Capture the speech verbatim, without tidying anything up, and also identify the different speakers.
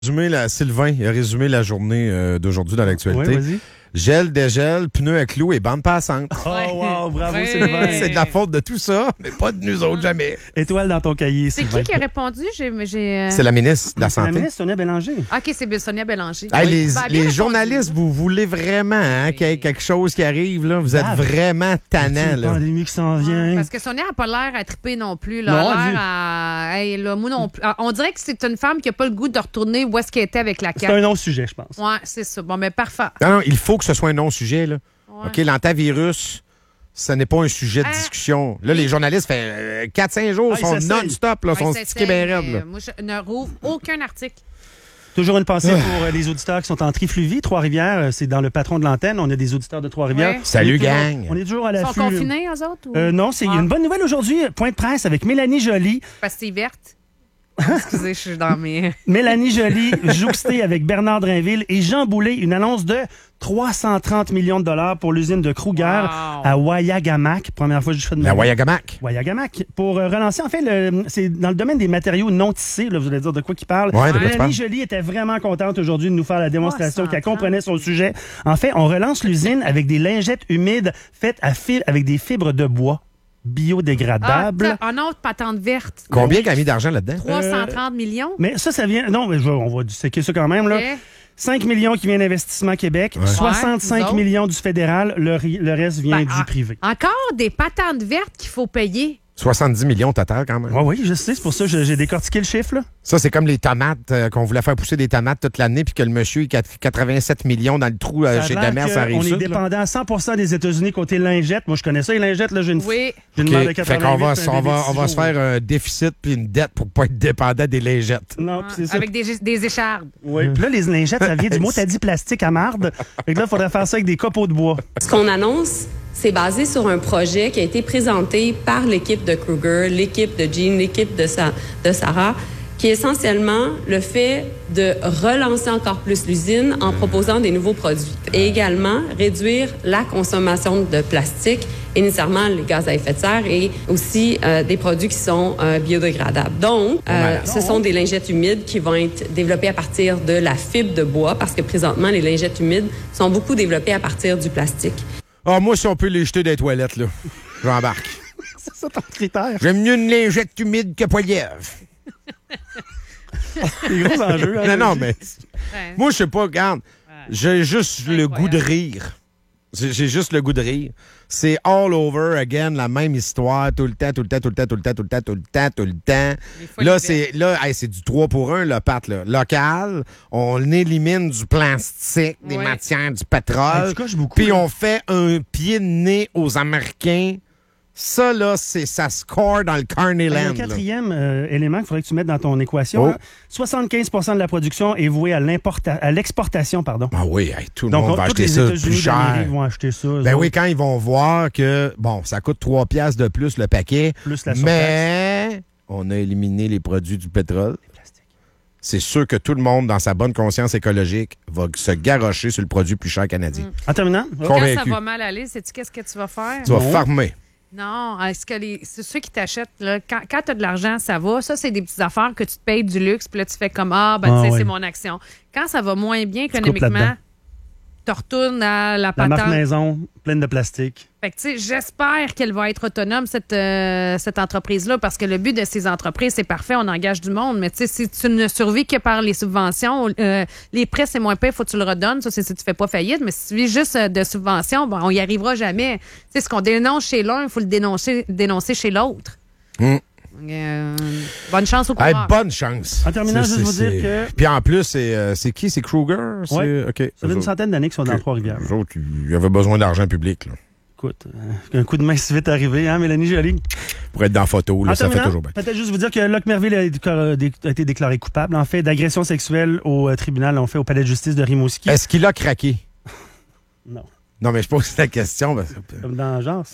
Speaker 1: Résumé la, Sylvain il a résumé la journée euh, d'aujourd'hui dans l'actualité.
Speaker 2: Oui, vas-y.
Speaker 1: Gel, dégel, pneus à clous et bande passante.
Speaker 2: Oh, wow, bravo,
Speaker 3: Ouais.
Speaker 2: Sylvain.
Speaker 1: C'est de la faute de tout ça, mais pas de nous autres, jamais.
Speaker 2: Étoile dans ton cahier,
Speaker 3: C'est
Speaker 2: Sylvain.
Speaker 3: qui qui a répondu? J'ai, j'ai, euh,
Speaker 1: C'est la ministre de la
Speaker 2: C'est la
Speaker 1: Santé.
Speaker 2: ministre Sonia Bélanger.
Speaker 3: OK, c'est Sonia Bélanger.
Speaker 1: Hey,
Speaker 3: Oui.
Speaker 1: les
Speaker 3: Ben, bien
Speaker 1: les
Speaker 3: répondu.
Speaker 1: journalistes, vous voulez vraiment hein, qu'il y ait quelque chose qui arrive, là? Vous êtes
Speaker 2: Ah,
Speaker 1: vraiment
Speaker 2: C'est
Speaker 1: tannants,
Speaker 2: une
Speaker 1: là.
Speaker 2: pandémie qui s'en vient.
Speaker 3: Parce que Sonia n'a pas l'air à triper non plus. Là.
Speaker 2: Non,
Speaker 3: Elle a
Speaker 2: elle
Speaker 3: l'air à... Hey, là, moi non plus. Ah, on dirait que c'est une femme qui n'a pas le goût de retourner où est-ce qu'elle était avec la
Speaker 2: C'est
Speaker 3: carte.
Speaker 2: un non-sujet, je pense.
Speaker 3: Ouais, c'est ça. Bon, mais parfait.
Speaker 1: Non, non, il faut que ce soit un non-sujet, là.
Speaker 3: Ouais.
Speaker 1: OK, l'antivirus, ce n'est pas un sujet de
Speaker 3: Hein?
Speaker 1: discussion. Là, les journalistes, fait quatre cinq jours,
Speaker 2: Ah, ils
Speaker 1: sont
Speaker 2: s'essayent.
Speaker 1: non-stop, là,
Speaker 3: Ouais,
Speaker 1: sont
Speaker 3: ça
Speaker 1: stickés
Speaker 3: essaye,
Speaker 1: bien raides,
Speaker 3: mais
Speaker 1: là.
Speaker 3: Moi, je ne rouvre aucun article.
Speaker 2: Toujours une pensée pour euh, les auditeurs qui sont en Trifluvie. Trois-Rivières, euh, c'est dans le patron de l'antenne. On a des auditeurs de Trois-Rivières.
Speaker 3: Ouais.
Speaker 1: Salut,
Speaker 2: On est toujours-
Speaker 1: gang.
Speaker 2: On est toujours à
Speaker 3: Ils
Speaker 2: l'affût.
Speaker 3: sont confinés, eux autres? Ou...
Speaker 2: Euh, non, c'est il y a
Speaker 3: Ah.
Speaker 2: une bonne nouvelle aujourd'hui. Point de presse avec Mélanie Joly.
Speaker 3: Parce que c'est verte. Excusez, je suis dans mes...
Speaker 2: Mélanie Joly, jouxtée avec Bernard Drinville et Jean Boulet, une annonce de trois cent trente millions de dollars pour l'usine de Kruger
Speaker 3: Wow.
Speaker 2: à Wayagamac. Première fois que je fais de ma
Speaker 1: La
Speaker 2: vie.
Speaker 1: Wayagamac.
Speaker 2: Wayagamac. Pour euh, relancer, en fait, le- c'est dans le domaine des matériaux non tissés, là, vous allez dire de quoi qu'il parle.
Speaker 1: Ouais, de quoi tu
Speaker 2: Mélanie
Speaker 1: parles?
Speaker 2: Joly était vraiment contente aujourd'hui de nous faire la démonstration
Speaker 3: trois cent
Speaker 2: qu'elle comprenait son sujet. En fait, on relance l'usine avec des lingettes humides faites à fil avec des fibres de bois
Speaker 3: Ah,
Speaker 2: biodégradables.
Speaker 3: t'as un autre patente verte.
Speaker 1: Combien qu'elle a mis d'argent là-dedans?
Speaker 3: trois cent trente millions.
Speaker 2: Mais ça, ça vient... Non, mais je- on va disséquer ça quand même, là.
Speaker 3: Ok.
Speaker 2: cinq millions qui vient d'Investissement Québec,
Speaker 1: Ouais.
Speaker 2: soixante-cinq
Speaker 3: Ouais, nous autres.
Speaker 2: millions du fédéral, le, ri- le reste vient
Speaker 3: Ben,
Speaker 2: du
Speaker 3: ah,
Speaker 2: privé.
Speaker 3: Encore des patentes vertes qu'il faut payer.
Speaker 1: soixante-dix millions total, quand même.
Speaker 2: Oui, oui, je sais, c'est pour ça que je- j'ai décortiqué le chiffre, là.
Speaker 1: Ça, c'est comme les tomates, euh, qu'on voulait faire pousser des tomates toute l'année, puis que le monsieur, il a quatre-vingt-sept millions dans le trou euh,
Speaker 2: Ça a
Speaker 1: chez
Speaker 2: l'air
Speaker 1: Demers,
Speaker 2: que
Speaker 1: ça arrive
Speaker 2: On est
Speaker 1: ça.
Speaker 2: dépendant à cent pour cent des États-Unis côté lingettes. Moi, je connais ça, les lingettes, là, j'ai une,
Speaker 3: Oui.
Speaker 2: j'ai une
Speaker 1: OK.
Speaker 2: mère de
Speaker 1: Fait
Speaker 2: quatre-vingt-huit.
Speaker 1: qu'on va,
Speaker 2: un
Speaker 1: on
Speaker 2: bébé
Speaker 1: va,
Speaker 2: de
Speaker 1: on va
Speaker 2: six
Speaker 1: se faire
Speaker 2: jours.
Speaker 1: un déficit puis une dette pour pas être dépendant des lingettes.
Speaker 2: Non, puis c'est ça.
Speaker 3: Avec des, des échardes.
Speaker 2: Oui. Puis là, les lingettes, ça vient du mot, t'as dit plastique à marde. Fait que là, il faudrait faire ça avec des copeaux de bois.
Speaker 4: Ce qu'on annonce, c'est basé sur un projet qui a été présenté par l'équipe de Kruger, l'équipe de Jean, l'équipe de, Sa- de Sarah, qui est essentiellement le fait de relancer encore plus l'usine en proposant des nouveaux produits. Et également, réduire la consommation de plastique, et nécessairement les gaz à effet de serre et aussi euh, des produits qui sont euh, biodégradables. Donc, euh, ce sont des lingettes humides qui vont être développées à partir de la fibre de bois, parce que présentement, les lingettes humides sont beaucoup développées à partir du plastique.
Speaker 1: Ah, moi, si on peut les jeter des toilettes, là, j'embarque.
Speaker 2: C'est ça ton critère.
Speaker 1: J'aime mieux une lingette humide que poilièvre.
Speaker 2: Des gros enjeux. hein,
Speaker 1: Non, non,
Speaker 2: je-
Speaker 1: mais
Speaker 3: Ouais.
Speaker 1: moi, je sais pas, regarde, j'ai juste le
Speaker 3: Incroyable.
Speaker 1: goût de rire. J'ai j'ai juste le goût de rire. C'est all over again, la même histoire, tout le temps, tout le temps, tout le temps, tout le temps, tout le temps, tout le temps, tout le temps.
Speaker 3: Les folies
Speaker 1: Là,
Speaker 3: vertes.
Speaker 1: c'est là, hey, c'est du trois pour un, là, Pat, là. Local, on élimine du plastique, des
Speaker 3: Ouais.
Speaker 1: matières, du
Speaker 2: Ah,
Speaker 1: pétrole,
Speaker 2: tu coches beaucoup,
Speaker 1: puis
Speaker 2: là.
Speaker 1: on fait un pied de nez aux Américains. Ça, là, c'est ça score dans le
Speaker 2: Un
Speaker 1: Carneyland. là.
Speaker 2: quatrième euh, élément qu'il faudrait que tu mettes dans ton équation,
Speaker 1: Oh.
Speaker 2: hein, soixante-quinze pour cent de la production est vouée à l'importa- à l'exportation. pardon.
Speaker 1: Ah oui, hey, tout le
Speaker 2: Donc,
Speaker 1: monde va
Speaker 2: tous
Speaker 1: acheter
Speaker 2: les
Speaker 1: ça
Speaker 2: États-Unis
Speaker 1: plus cher.
Speaker 2: d'Amérique vont acheter ça. eux
Speaker 1: Ben
Speaker 2: autres,
Speaker 1: oui, quand ils vont voir que, bon, ça coûte trois piastres de plus le paquet,
Speaker 2: Plus la surtaxe.
Speaker 1: mais on a éliminé les produits du pétrole. C'est sûr que tout le monde, dans sa bonne conscience écologique, va se garrocher sur le produit plus cher canadien.
Speaker 2: En terminant,
Speaker 3: Quand
Speaker 1: Convaincu.
Speaker 3: ça va mal aller, sais-tu qu'est-ce que tu vas faire?
Speaker 1: Tu vas
Speaker 2: Non.
Speaker 1: farmer.
Speaker 3: Non, est-ce que les, c'est ceux qui t'achètent, là, quand, quand tu as de l'argent, ça va. Ça, c'est des petites affaires que tu te payes du luxe, puis là, tu fais comme Ah, ben,
Speaker 2: Ah,
Speaker 3: tu sais,
Speaker 2: ouais.
Speaker 3: c'est mon action. Quand ça va moins bien
Speaker 2: coupes
Speaker 3: économiquement,
Speaker 2: là-dedans.
Speaker 3: tu retournes à la
Speaker 2: la
Speaker 3: patente.
Speaker 2: marque maison, pleine de plastique.
Speaker 3: Fait que, tu sais, j'espère qu'elle va être autonome, cette, euh, cette entreprise-là, parce que le but de ces entreprises, c'est parfait, on engage du monde, mais tu sais, si tu ne survis que par les subventions, euh, les prêts, c'est moins payé, faut que tu le redonnes. Ça, c'est si tu fais pas faillite, mais si tu vis juste euh, de subventions, bon, on y arrivera jamais. Tu sais, ce qu'on dénonce chez l'un, il faut le dénoncer, dénoncer chez l'autre.
Speaker 1: Mm.
Speaker 3: Euh, bonne chance au
Speaker 1: Hey,
Speaker 3: coureur.
Speaker 1: bonne chance.
Speaker 2: En terminant,
Speaker 1: C'est-
Speaker 2: juste vous
Speaker 1: c'est-
Speaker 2: dire que-
Speaker 1: Puis en plus, c'est euh, c'est qui? C'est Kruger? C'est-
Speaker 2: Ouais.
Speaker 1: OK.
Speaker 2: Ça fait
Speaker 1: Eux
Speaker 2: une
Speaker 1: autres.
Speaker 2: centaine d'années qu'ils sont dans
Speaker 1: OK.
Speaker 2: Trois-Rivières.
Speaker 1: Eux autres, ils avaient besoin d'argent public, là,
Speaker 2: Écoute, euh, un coup de main si vite arrivé, hein, Mélanie Joly?
Speaker 1: pour être dans la photo. Là,
Speaker 2: En
Speaker 1: ça fait
Speaker 2: terminant,
Speaker 1: toujours bien.
Speaker 2: peut-être juste vous dire que Locke Merville a, déclar- dé- a été déclaré coupable, en fait, d'agression sexuelle au euh, tribunal, en fait, au palais de justice de Rimouski.
Speaker 1: Est-ce qu'il a craqué?
Speaker 2: Non.
Speaker 1: Non, mais je pose la question. Parce que...
Speaker 2: Comme dans le genre.